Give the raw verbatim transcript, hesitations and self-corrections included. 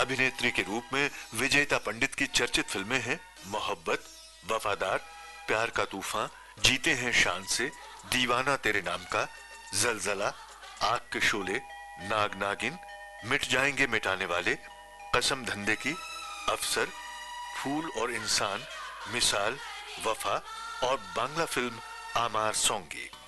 अभिनेत्री के रूप में विजेता पंडित की चर्चित फिल्में हैं मोहब्बत, वफादार, प्यार का तूफान, जीते हैं शान से, दीवाना तेरे नाम का, जलजला, आग के शोले, नाग नागिन, मिट जाएंगे मिटाने वाले, कसम धंधे की, अफसर, फूल और इंसान, मिसाल, वफा और बांग्ला फिल्म आमार सोंगी।